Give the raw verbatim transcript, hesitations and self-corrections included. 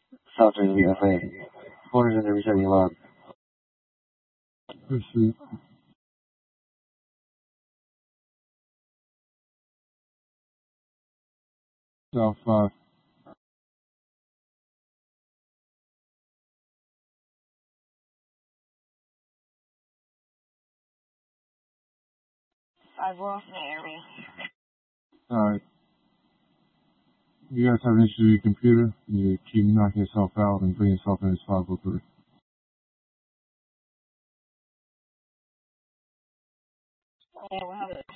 上次免费，或者是人生一万。 就是 South Five. I've lost my area. Alright. You guys have an issue with your computer? You keep knocking yourself out and putting yourself in this five oh three. Yeah, we'll have it.